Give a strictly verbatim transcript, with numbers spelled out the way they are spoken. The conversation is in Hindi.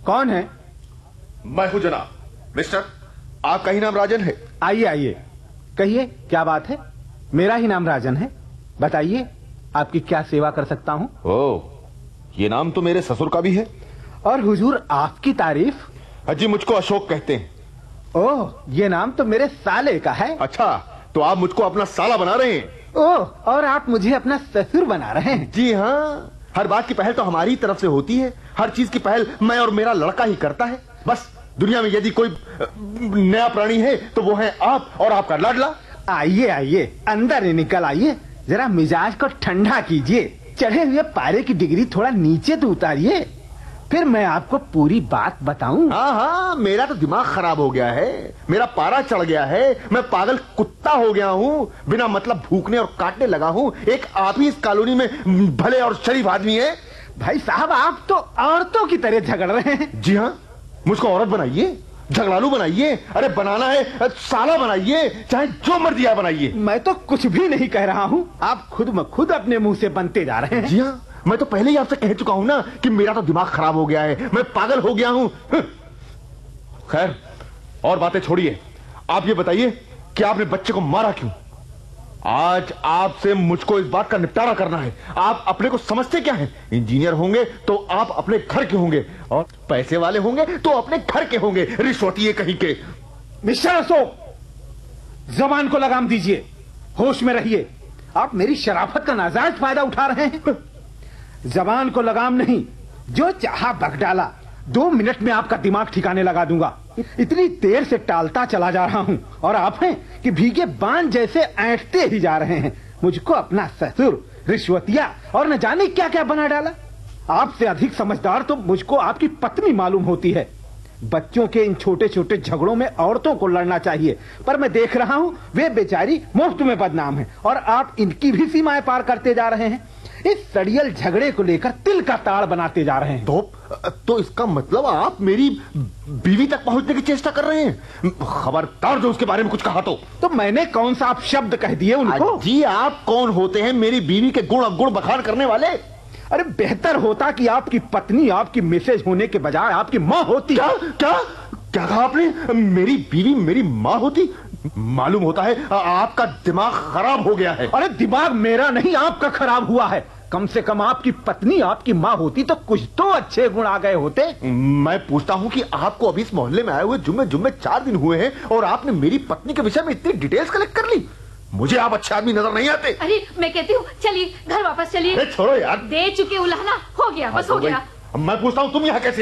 कौन है? मैं हूं जनाब। मिस्टर, आपका ही नाम राजन है? आइए आइए, कहिए क्या बात है। मेरा ही नाम राजन है, बताइए आपकी क्या सेवा कर सकता हूँ। ओह, ये नाम तो मेरे ससुर का भी है। और हुजूर आपकी तारीफ? जी, मुझको अशोक कहते हैं। ओह, ये नाम तो मेरे साले का है। अच्छा, तो आप मुझको अपना साला बना रहे हैं? ओह, और आप मुझे अपना ससुर बना रहे हैं? जी हाँ, हर बात की पहल तो हमारी तरफ से होती है। हर चीज की पहल मैं और मेरा लड़का ही करता है। बस दुनिया में यदि कोई नया प्राणी है तो वो है आप और आपका लाडला। आइए आइए, अंदर ही निकल आइए, जरा मिजाज को ठंडा कीजिए। चढ़े हुए पारे की डिग्री थोड़ा नीचे तो उतारिए, फिर मैं आपको पूरी बात बताऊं। हाँ हाँ, मेरा तो दिमाग खराब हो गया है, मेरा पारा चढ़ गया है, मैं पागल कुत्ता हो गया हूँ, बिना मतलब भूखने और काटने लगा हूँ। एक आप ही इस कॉलोनी में भले और शरीफ आदमी है। भाई साहब, आप तो औरतों की तरह झगड़ रहे हैं। जी हाँ, मुझको औरत बनाइए, झगड़ालू बनाइए, अरे बनाना है साला बनाइए, चाहे जो मर्जी आप बनाइए। मैं तो कुछ भी नहीं कह रहा हूँ, आप खुद में खुद अपने मुंह से बनते जा रहे हैं। जी हाँ, मैं तो पहले ही आपसे कह चुका हूं ना कि मेरा तो दिमाग खराब हो गया है, मैं पागल हो गया हूं। खैर, और बातें छोड़िए, आप ये बताइए कि आपने बच्चे को मारा क्यों? आज आपसे मुझको इस बात का निपटारा करना है। आप अपने को समझते क्या हैं? इंजीनियर होंगे तो आप अपने घर के होंगे, और पैसे वाले होंगे तो अपने घर के होंगे, रिश्वतिये कहीं के। मिस्टर अशोक, जबान को लगाम दीजिए, होश में रहिए। आप मेरी शराफत का नाजायज फायदा उठा रहे हैं। जबान को लगाम नहीं, जो चाहा बक डाला। दो मिनट में आपका दिमाग ठिकाने लगा दूंगा। इतनी देर से टालता चला जा रहा हूं, और आप हैं कि भीगे बांध जैसे ऐंठते ही जा रहे हैं। मुझको अपना ससुर, रिश्वतिया और न जाने क्या क्या बना डाला। आपसे अधिक समझदार तो मुझको आपकी पत्नी मालूम होती है। बच्चों के इन छोटे छोटे झगड़ों में औरतों को लड़ना चाहिए, पर मैं देख रहा हूं वे बेचारी मुफ्त में बदनाम है, और आप इनकी भी सीमाएं पार करते जा रहे हैं। इस सड़ियल झगड़े को लेकर तिल का ताड़ बनाते जा रहे हैं। तो तो इसका मतलब आप मेरी बीवी तक पहुंचने की चेष्टा कर रहे हैं? खबरदार जो उसके बारे में कुछ कहा तो तो मैंने कौन सा आप शब्द कह दिए उनको? जी, आप कौन होते हैं मेरी बीवी के गुण अवगुण बखान करने वाले? अरे बेहतर होता कि आपकी पत्नी आपकी मिसेज होने के बजाय आपकी माँ होती। क्या क्या क्या कहा आपने? मेरी बीवी मेरी माँ होती? मालूम होता है आपका दिमाग खराब हो गया है। अरे दिमाग मेरा नहीं, आपका खराब हुआ है। कम से कम आपकी पत्नी आपकी माँ होती तो कुछ तो अच्छे गुण आ गए होते। मैं पूछता हूँ कि आपको अभी इस मोहल्ले में आए हुए जुम्मे जुम्मे चार दिन हुए हैं, और आपने मेरी पत्नी के विषय में इतनी डिटेल्स कलेक्ट कर ली। मुझे आप अच्छे आदमी नजर नहीं आते। अरे मैं कहती हूँ चलिए घर वापस चलिए। छोड़ो यार, दे चुके उलाहना, हो गया, बस हो गया। मैं पूछता हूँ तुम यहाँ कैसे